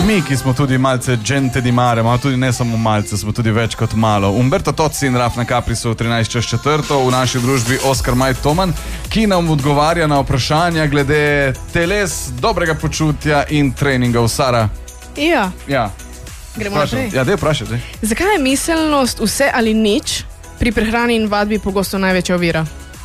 Mi, ki smo tudi malce gente di mare, malo tudi ne samo malce, smo tudi več kot malo. Umberto Tozzi in Rafna Capri so v 13:04, v naši družbi Oskar Maj Toman, ki nam odgovarja na vprašanja glede teles, dobrega počutja in treningov. Sara? Ja. Gremo naprej. Ja, daj vprašati. Zakaj je miselnost vse ali nič pri prehrani in vadbi pogosto največja ovira?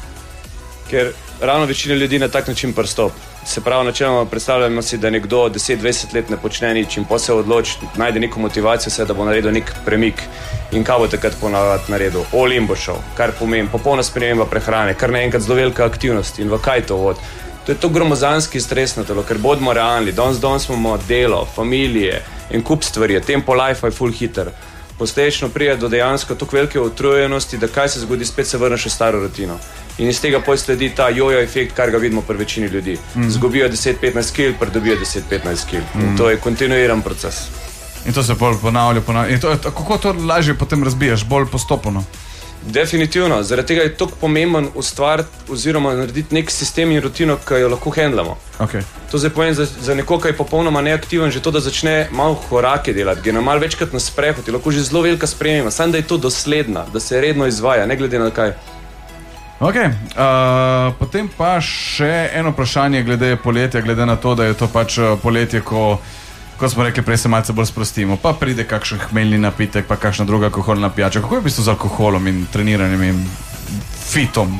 Ker ravno večina ljudi na tak način pristopi. Se pravi, načeloma predstavljamo si, da nekdo 10-20 let ne počne nič in potem se odloči, najde neko motivacijo, da bo naredil nek premik. In kaj bo takrat ponavadi naredil? All in bo šel, kar pomeni popolna sprememba prehrane, kar naenkrat zelo velika aktivnost. In v kaj to vodi? To je to gromozanski stres na telo, ker bodimo realni. Danes imamo delo, familije in kup stvari, tempo life je full hiter. Posledično pride do dejansko toliko velike utrujenosti, da kaj se zgodi, spet se vrneš v staro rutino. In iz tega potem sledi ta jojo efekt, kar ga vidimo pri večini ljudi. Zgubijo 10-15 kg, pridobijo 10-15 kg. In to je kontinuiran proces. In to se bolj ponavlja. In kako to lažje potem razbijaš, bolj postopno? Definitivno. Zaradi tega je toliko pomemben ustvariti oziroma narediti nek sistem in rutino, ki jo lahko handlamo. Okay. To zdaj pomeni za nekoga, ki je popolnoma neaktiven, že to, da začne malo korake delati, gre malo večkrat na sprehod, je lahko že zelo velika sprememba. Samo da je to dosledna, da se redno izvaja, ne glede na kaj. Ok, potem pa še eno vprašanje glede poletja, glede na to, da je to pač poletje, ko smo rekli, prej se malce bolj sprostimo, pa pride kakšen hmeljni napitek, pa kakšna druga alkoholna pijača. Kako je v bistvu z alkoholom in treniranjem in fitom?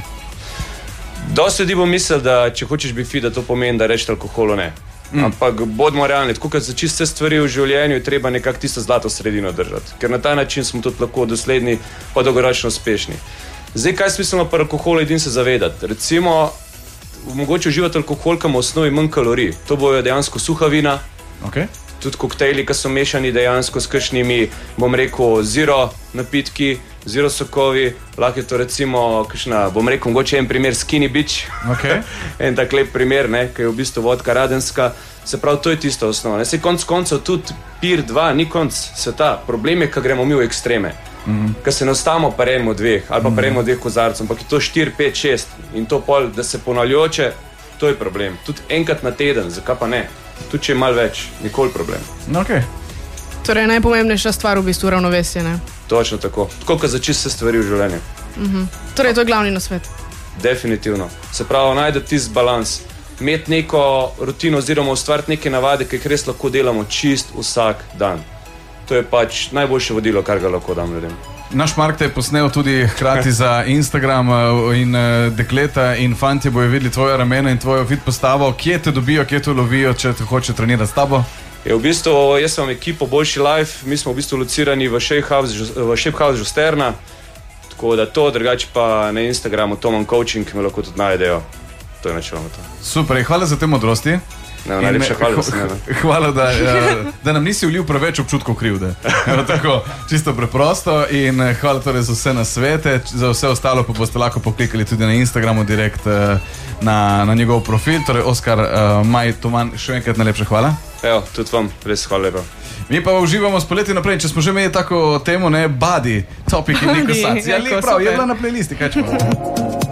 Dosti ljudi bo mislil, da če hočeš biti fit, da to pomeni, da rečeš alkoholu ne. Ampak bodimo realni, tako kot za čiste stvari v življenju, je treba nekako tisto zlato sredino držati, ker na ta način smo tudi lahko dosledni pa dolgoročno uspešni. Zdaj, kaj je smiselno pri alkoholu, edin se zavedati. Recimo, mogoče uživati alkohol, ki ima v osnovi manj kalorij. To bojo dejansko suha vina, tudi koktejli, ki so mešani dejansko s kakšnimi, bom rekel, zero napitki, zero sokovi. Lahko je to recimo, kakšna, bom rekel, mogoče en primer Skinny Bitch. En tak lep primer, ki je v bistvu vodka radenska. Se pravi, to je tisto osnova. Se konc koncev tudi Pir 2 ni konc sveta. Problem je, ko gremo mi v ekstreme. Ker se ne ostavimo pa enemu dveh ali pa enemu dveh kozarcem, ampak je to 4, 5, 6 in to pol, da se ponavljajoče, to je problem. Tudi enkrat na teden, zakaj pa ne? Tudi če je malo več, nikoli problem. Torej, najpomembnejša stvar v bistvu ravnovesje, ne? Točno tako. Tako, kot za čiste stvari v življenju. Torej, to je glavni nasvet. Definitivno. Se pravi, najdete tisti balans. Imeti neko rutino oziroma ustvariti neke navade, ki jih res lahko delamo čist vsak dan. To je pač najboljše vodilo, kar ga lahko dam ljudem. Naš Mark te je posnel tudi hkrati za Instagram in dekleta in fantje bojo videli tvoje ramena in tvojo fit postavo. Kje te dobijo, kje te lovijo, če te hoče trenirati s tabo? V bistvu, jaz imam ekipo Boljši Life, mi smo v bistvu locirani v Shape House Žusterna, tako da to, drugače pa na Instagramu Toman Coaching, me lahko tudi najdejo. To je načeloma to. Super, hvala za te modrosti. Najlepša hvala, da se ne. Hvala, da nam nisi vlil preveč občutkov krivde. Tako, čisto preprosto in hvala torej za vse nasvete. Za vse ostalo pa boste lahko poklikali tudi na Instagramu direkt na njegov profil. Torej, Oskar Maj Toman, še enkrat najlepša hvala. Tudi vam, res hvala lepa. Mi pa uživamo s poletjem naprej. Če smo že imeli tako temo, body, topic in neko sac. Ja, prav, je bila na playlisti, kaj če pa.